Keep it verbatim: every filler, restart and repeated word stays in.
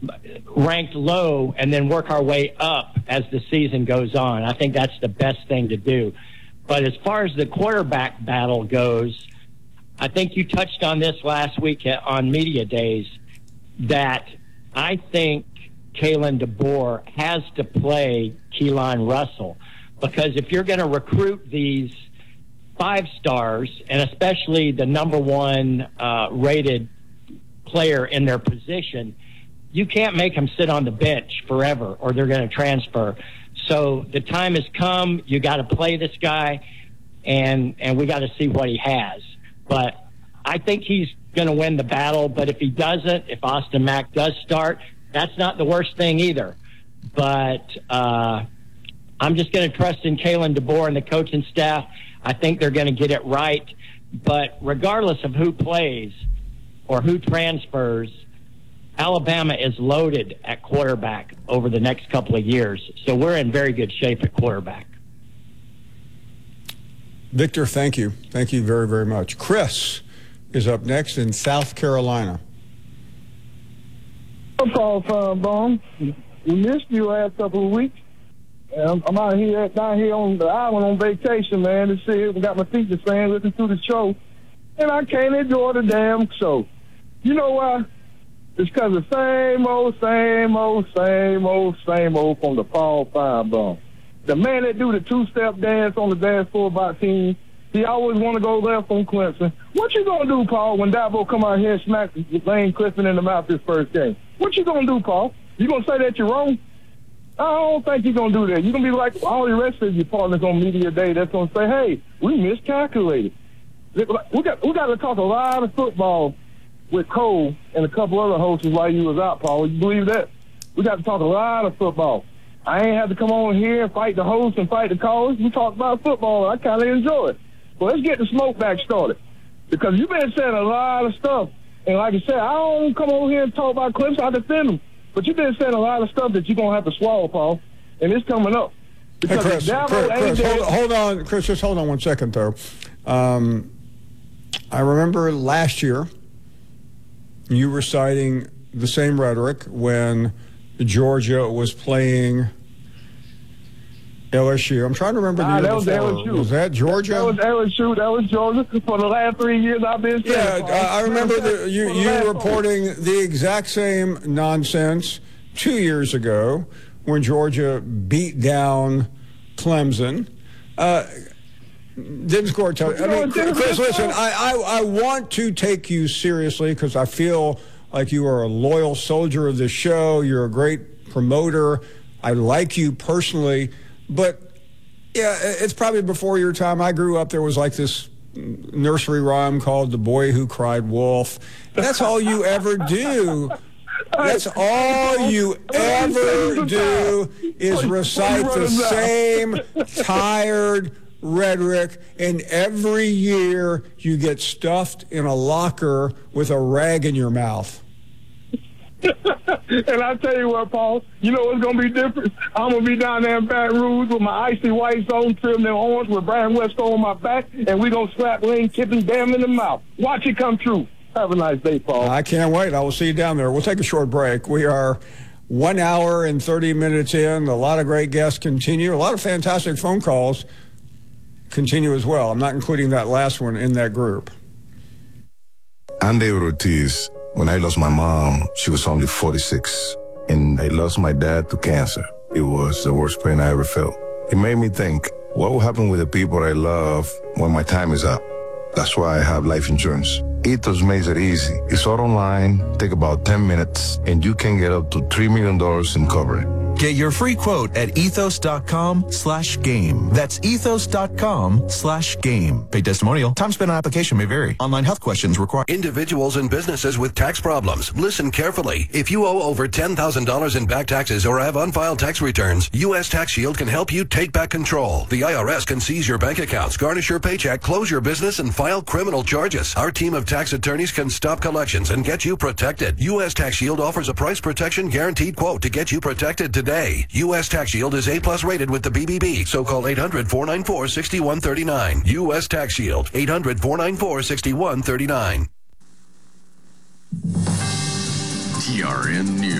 ranked low and then work our way up as the season goes on. I think that's the best thing to do. But as far as the quarterback battle goes, I think you touched on this last week on Media Days, that I think Kalen DeBoer has to play Keelan Russell, because if you're going to recruit these five stars, and especially the number one uh, rated player in their position, you can't make them sit on the bench forever or they're going to transfer. So the time has come. You got to play this guy, and and we got to see what he has. But I think he's going to win the battle. But if he doesn't, if Austin Mack does start, that's not the worst thing either. But uh, I'm just going to trust in Kalen DeBoer and the coaching staff. I think they're going to get it right. But regardless of who plays or who transfers, Alabama is loaded at quarterback over the next couple of years. So we're in very good shape at quarterback. Victor, thank you. Thank you very, very much. Chris is up next in South Carolina. Football fan, Bone. We missed you last couple of weeks. I'm, I'm out here, down here on the island on vacation, man, to see it. I got my feet just saying, listen to the show. And I can't enjoy the damn show. You know why? It's because the same old, same old, same old, same old from the Paul Firebomb. The man that do the two-step dance on the dance floor by team, he always want to go left on Clemson. What you going to do, Paul, when Dabo come out here and smack Lane Kiffin in the mouth this first game? What you going to do, Paul? You going to say that you're wrong? I don't think you're going to do that. You're going to be like all the rest of your partners on Media Day that's going to say, hey, we miscalculated. We got, we got to talk a lot of football with Cole and a couple other hosts while you was out, Paul. You believe that? We got to talk a lot of football. I ain't had to come on here and fight the hosts and fight the callers. We talk about football. I kind of enjoy it. Well, let's get the smoke back started, because you've been saying a lot of stuff. And like I said, I don't come over here and talk about Clemson. I defend them. But you've been saying a lot of stuff that you're going to have to swallow, Paul. And it's coming up. Hey, Chris, Chris, Chris hold, hold on. Chris, just hold on one second, though. Um, I remember last year you were citing the same rhetoric when Georgia was playing L S U. I'm trying to remember the ah, year that was before. L S U. Was that Georgia? That was L S U. That was Georgia. For the last three years I've been saying. Yeah, I remember the, you, you reporting the exact same nonsense two years ago when Georgia beat down Clemson. Uh, didn't score a touchdown. I mean, Chris, listen, I, I, I want to take you seriously because I feel like you are a loyal soldier of this show. You're a great promoter. I like you personally. But, yeah, it's probably before your time. I grew up, there was like this nursery rhyme called The Boy Who Cried Wolf. That's all you ever do. That's all you ever do is recite the same tired rhetoric, and every year you get stuffed in a locker with a rag in your mouth. And I tell you what, Paul, you know what's going to be different? I'm going to be down there in Baton Rouge with my icy whites on, trim them orange with Brian Wesco on my back, and we're going to slap Lane Kiffin damn in the mouth. Watch it come true. Have a nice day, Paul. I can't wait. I will see you down there. We'll take a short break. We are one hour and thirty minutes in. A lot of great guests continue. A lot of fantastic phone calls continue as well. I'm not including that last one in that group. I'm David Ortiz. When I lost my mom, she was only forty-six, and I lost my dad to cancer. It was the worst pain I ever felt. It made me think, what will happen with the people I love when my time is up? That's why I have life insurance. Ethos makes it easy. It's all online, take about ten minutes, and you can get up to three million dollars in coverage. Get your free quote at ethos.com slash game. That's ethos.com slash game. Paid testimonial. Time spent on application may vary. Online health questions require. Individuals and businesses with tax problems. Listen carefully. If you owe over ten thousand dollars in back taxes or have unfiled tax returns, U S Tax Shield can help you take back control. The I R S can seize your bank accounts, garnish your paycheck, close your business, and file criminal charges. Our team of tax attorneys can stop collections and get you protected. U S Tax Shield offers a price protection guaranteed quote to get you protected today. U S Tax Shield is A plus rated with the B B B, so call eight hundred, four nine four, six one three nine. U S Tax Shield, eight hundred, four nine four, six one three nine. T R N News.